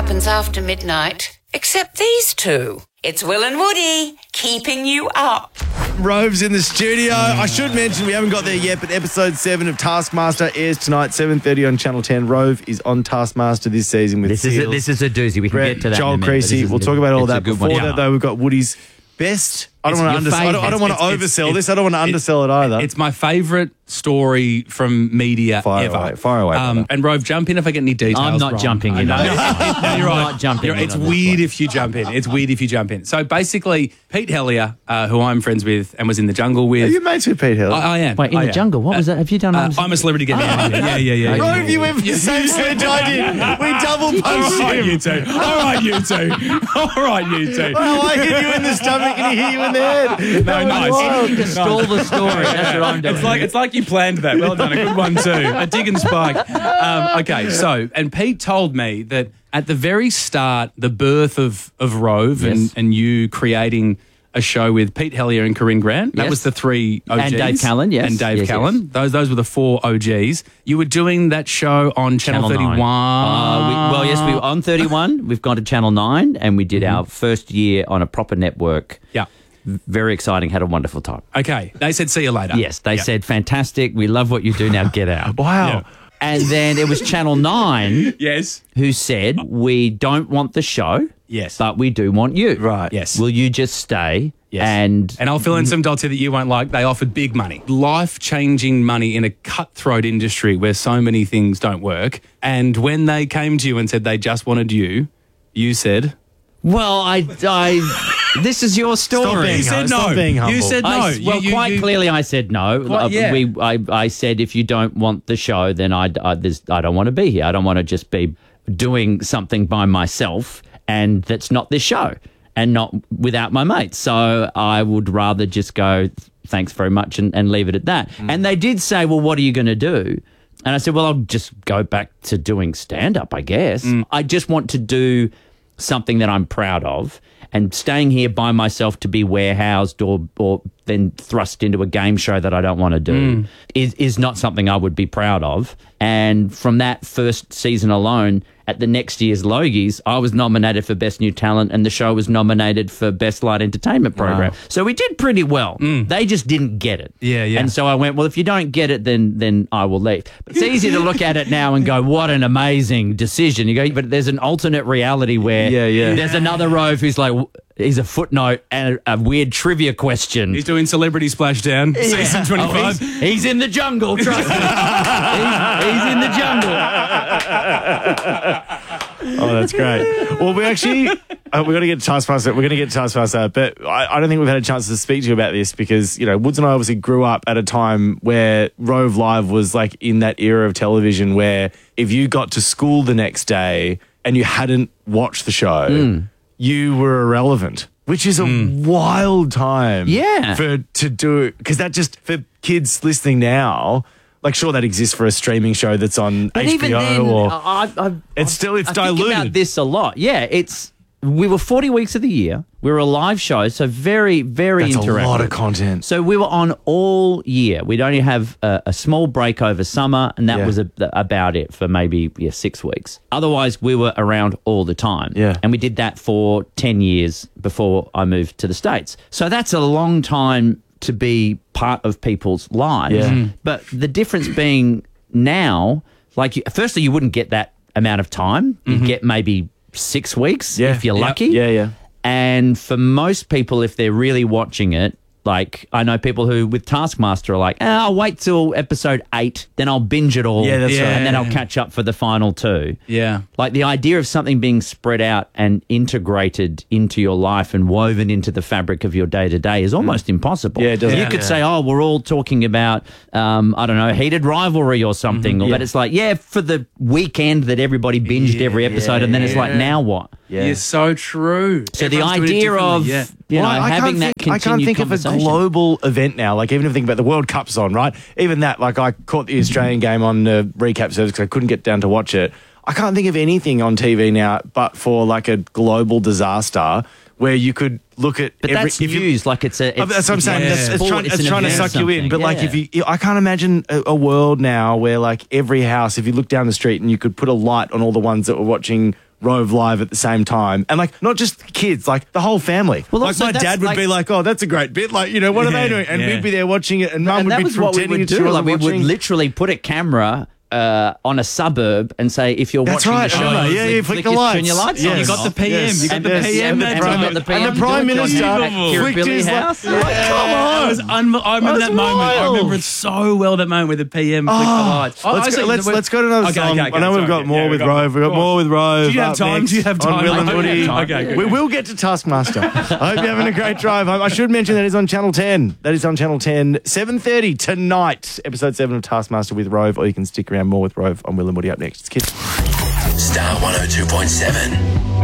happens after midnight, except these two. It's Will and Woody, keeping you up. Rove's in the studio. I should mention we haven't got there yet, but episode 7 of Taskmaster airs tonight, 7:30 on Channel 10. Rove is on Taskmaster this season with This is a doozy. We can Brett, get to that. Joel in a minute, Creasy. We'll talk about all that. Before that, though, we've got Woody's best. I don't want to oversell this. I don't want to undersell it either. It's my favourite story from media ever. Fire away. And Rove, jump in if I get any details. I'm not wrong. jumping in. No, you're right. Not jumping in It's on this weird one. if you jump in. It's weird if you jump in. So basically, Pete Hellier, who I'm friends with and was in the jungle with. Are you mates with Pete Hill? I am. Wait, in the jungle? What was that? Have you done? I'm a celebrity get down here. Yeah. Rove, you went for the same sledge I did. We double punched All right, him. you two. All right, you two. Oh, I hit you in the stomach and he hit you in the head. No, nice. To stall the story. That's what I'm doing. It's like you planned that. Well done. A good one too. A dig and spike. Okay, so, and Pete told me that at the very start, the birth of Rove and you creating a show with Pete Hellier and Corinne Grant, that was the 3 OGs. And Dave Callan, yes. And Dave Yes, Callan. yes. Those were the 4 OGs. You were doing that show on Channel 31. 9. Yes, we were on 31. We've gone to Channel 9 and we did our first year on a proper network. Yeah. Very exciting. Had a wonderful time. Okay. They said, see you later. Yes, they said, fantastic. We love what you do. Now get out. Wow. Yeah. And then it was Channel 9 Yes. who said, we don't want the show, Yes. but we do want you. Right. Yes. Will you just stay? Yes. And I'll fill in some dots here that you won't like. They offered big money, life-changing money in a cutthroat industry where so many things don't work. And when they came to you and said they just wanted you, you said... well, this is your story. You said Stop no. being humble. You said no. Quite clearly, I said no. Quite- yeah. I said if you don't want the show, then I don't want to be here. I don't want to just be doing something by myself, and that's not this show, and not without my mates. So I would rather just go, thanks very much, and leave it at that. And they did say, well, what are you going to do? And I said, well, I'll just go back to doing stand-up, I guess. I just want to do something that I'm proud of. And staying here by myself to be warehoused or then thrust into a game show that I don't want to do is not something I would be proud of. And from that first season alone, at the next year's Logies, I was nominated for Best New Talent and the show was nominated for Best Light Entertainment Program. Wow. So we did pretty well. They just didn't get it. Yeah. And so I went, well, if you don't get it, then I will leave. But it's easy to look at it now and go, what an amazing decision. You go, but there's an alternate reality where there's another Rove who's like, he's a footnote and a weird trivia question. He's doing Celebrity Splashdown, season 25. He's in the jungle, trust me. He's in the jungle. Oh, that's great. Well, we actually we're going to get to Taskmaster. We're going to get to Taskmaster, but I don't think we've had a chance to speak to you about this because Woods and I obviously grew up at a time where Rove Live was like in that era of television where if you got to school the next day and you hadn't watched the show, you were irrelevant. Which is a wild time, to do because that just for kids listening now. Like, sure, that exists for a streaming show that's on But HBO even then, or it's I diluted. think about this a lot. Yeah, we were 40 weeks of the year. We were a live show, so very, very That's interactive. a lot of content. So we were on all year. We'd only have a small break over summer, and that was about it for maybe 6 weeks. Otherwise, we were around all the time. Yeah. And we did that for 10 years before I moved to the States. So that's a long time to be part of people's lives. Yeah. But the difference being now, like, firstly, you wouldn't get that amount of time. You'd get maybe 6 weeks if you're lucky. Yeah. And for most people, if they're really watching it, like I know people who with Taskmaster are like, I'll wait till episode 8, then I'll binge it all. Yeah, that's right. And then I'll catch up for the final 2. Yeah. Like the idea of something being spread out and integrated into your life and woven into the fabric of your day-to-day is almost impossible. Yeah, it does. You could say, we're all talking about, I don't know, heated rivalry or something. But it's like, for the weekend that everybody binged every episode and then it's like, now what? Yeah. You're so true. So the Everyone's doing it idea differently, of having that continued I can't think of a conversation. global event now. Like even if I think about the World Cup's on, right? Even that, like I caught the Australian game on the recap service because I couldn't get down to watch it. I can't think of anything on TV now, but for like a global disaster where you could look at. But that's news. Like it's that's what I'm saying. It's trying to suck you in. But like if I can't imagine a world now where like every house, if you look down the street and you could put a light on all the ones that were watching Rove Live at the same time. And like, not just kids, like the whole family. Well, like also my that's dad would like- be like, oh, that's a great bit. Like, you know, what are they doing? And we'd be there watching it and mum And would that be was what we pretending would she do. wasn't Like we would watching. literally put a camera on a suburb and say, if you're That's watching right. the show, Oh, yeah, flick the lights. turn your lights Yes. on. You got the PM. Yes. You got the Yes. PM. And the that Prime- time. the PM And the Prime doing it Minister at Kira flicked Billy's his house. Like, come That on. was I remember That's that moment. I wild. remember it so well. That moment where the PM flicked the lights. Let's go to another song. I know we've got more with Rove. We've got more with Rove. Do you have up time? next Do you have on time? Will and I don't Woody. have time. Okay, good. We will get to Taskmaster. I hope you're having a great drive home. I should mention that is on Channel 10. That is on Channel 10, 7:30 tonight. Episode 7 of Taskmaster with Rove. Or you can stick around more with Rove on Will and Woody up next. It's Kiss. Star 102.7.